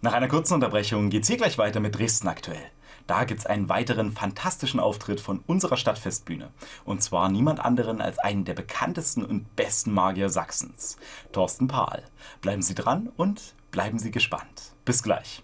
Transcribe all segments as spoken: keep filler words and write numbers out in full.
Nach einer kurzen Unterbrechung geht's hier gleich weiter mit Dresden aktuell. Da gibt's einen weiteren fantastischen Auftritt von unserer Stadtfestbühne. Und zwar niemand anderen als einen der bekanntesten und besten Magier Sachsens, Thorsten Pahl. Bleiben Sie dran und bleiben Sie gespannt. Bis gleich.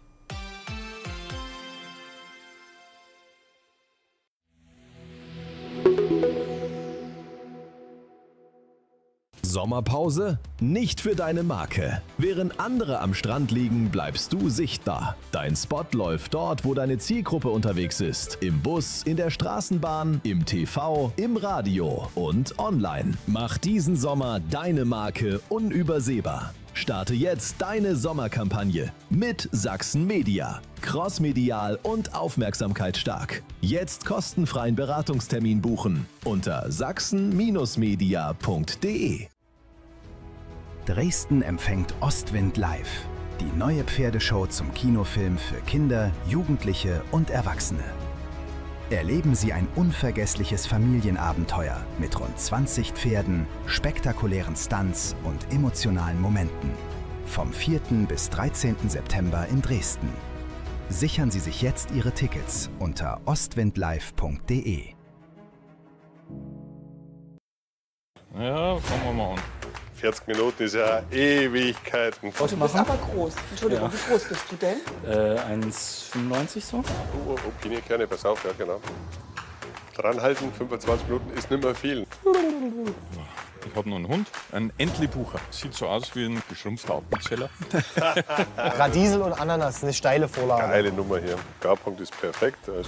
Sommerpause? Nicht für deine Marke. Während andere am Strand liegen, bleibst du sichtbar. Dein Spot läuft dort, wo deine Zielgruppe unterwegs ist. Im Bus, in der Straßenbahn, im T V, im Radio und online. Mach diesen Sommer deine Marke unübersehbar. Starte jetzt deine Sommerkampagne mit Sachsen Media. Crossmedial und aufmerksamkeitsstark. Jetzt kostenfreien Beratungstermin buchen unter sachsen Media punkt de. Dresden empfängt Ostwind Live, die neue Pferdeshow zum Kinofilm für Kinder, Jugendliche und Erwachsene. Erleben Sie ein unvergessliches Familienabenteuer mit rund zwanzig Pferden, spektakulären Stunts und emotionalen Momenten. Vom vierten bis dreizehnten September in Dresden. Sichern Sie sich jetzt Ihre Tickets unter ostwindlive punkt de. Ja, fangen wir mal an. vierzig Minuten ist ja Ewigkeiten. Du bist aber groß. Entschuldigung, Ja. wie groß bist du denn? Äh, eins Komma fünfundneunzig so. Oh, oh, Pini, gerne, pass auf, ja genau. Dranhalten, fünfundzwanzig Minuten ist nicht mehr viel. Ich habe noch einen Hund, einen Entlebucher. Sieht so aus wie ein geschrumpfter Appenzeller. Radiesel und Ananas, eine steile Vorlage. Geile Nummer hier. Garpunkt ist perfekt. Also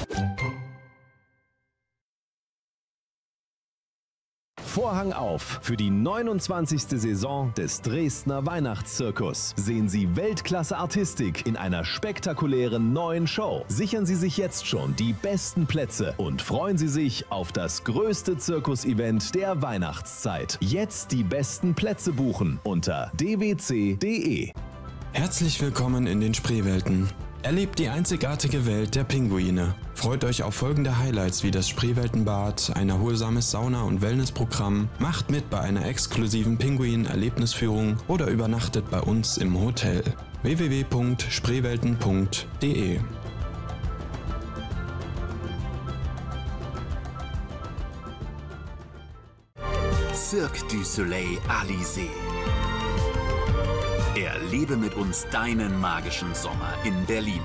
Vorhang auf für die neunundzwanzigste Saison des Dresdner Weihnachtszirkus. Sehen Sie Weltklasse-Artistik in einer spektakulären neuen Show. Sichern Sie sich jetzt schon die besten Plätze und freuen Sie sich auf das größte Zirkusevent der Weihnachtszeit. Jetzt die besten Plätze buchen unter d w c punkt de. Herzlich willkommen in den Spreewelten. Erlebt die einzigartige Welt der Pinguine. Freut euch auf folgende Highlights wie das Spreeweltenbad, ein erholsames Sauna- und Wellnessprogramm, macht mit bei einer exklusiven Pinguin-Erlebnisführung oder übernachtet bei uns im Hotel. w w w punkt spreewelten punkt de. Cirque du Soleil Alizé. Erlebe mit uns deinen magischen Sommer in Berlin.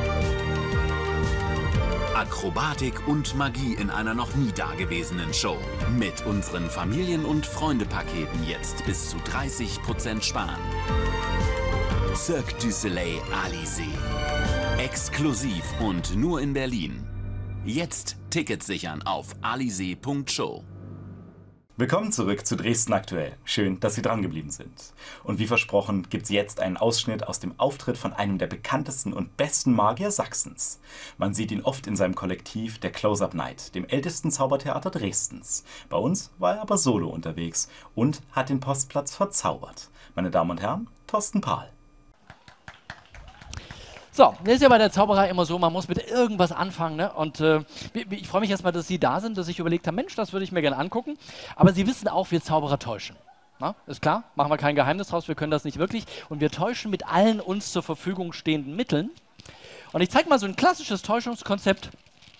Akrobatik und Magie in einer noch nie dagewesenen Show. Mit unseren Familien- und Freunde-Paketen jetzt bis zu dreißig Prozent sparen. Cirque du Soleil Alizé. Exklusiv und nur in Berlin. Jetzt Tickets sichern auf alizé punkt show. Willkommen zurück zu Dresden aktuell. Schön, dass Sie dran geblieben sind. Und wie versprochen gibt's jetzt einen Ausschnitt aus dem Auftritt von einem der bekanntesten und besten Magier Sachsens. Man sieht ihn oft in seinem Kollektiv der Close-Up Night, dem ältesten Zaubertheater Dresdens. Bei uns war er aber solo unterwegs und hat den Postplatz verzaubert. Meine Damen und Herren, Thorsten Pahl. So, das ist ja bei der Zauberei immer so, man muss mit irgendwas anfangen. Ne? Und äh, ich freue mich erstmal, dass Sie da sind, dass ich überlegt habe, Mensch, das würde ich mir gerne angucken. Aber Sie wissen auch, wir Zauberer täuschen. Na, ist klar, machen wir kein Geheimnis draus, wir können das nicht wirklich. Und wir täuschen mit allen uns zur Verfügung stehenden Mitteln. Und ich zeige mal so ein klassisches Täuschungskonzept